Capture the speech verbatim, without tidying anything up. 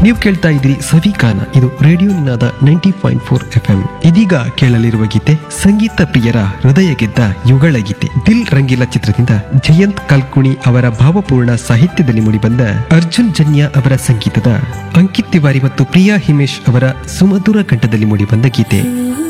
ನೀವು ಕೇಳ್ತಾ ಇದ್ದೀರಿ ಸವಿಕಾನ, ಇದು ರೇಡಿಯೋ ನಿನಾದ ninety point four F M. ಇದೀಗ ಕೇಳಲಿರುವ ಗೀತೆ ಸಂಗೀತ ಪ್ರಿಯರ ಹೃದಯ ಗೆದ್ದ ಯುಗಳ ಗೀತೆ. ದಿಲ್ ರಂಗಿಲ ಚಿತ್ರದಿಂದ ಜಯಂತ್ ಕಲ್ಕುಣಿ ಅವರ ಭಾವಪೂರ್ಣ ಸಾಹಿತ್ಯದಲ್ಲಿ ಮೂಡಿಬಂದ ಅರ್ಜುನ್ ಜನ್ಯ ಅವರ ಸಂಗೀತದ ಅಂಕಿತ್ ತಿವಾರಿ ಮತ್ತು ಪ್ರಿಯಾ ಹಿಮೇಶ್ ಅವರ ಸುಮಧುರ ಕಂಠದಲ್ಲಿ ಮೂಡಿಬಂದ ಗೀತೆ.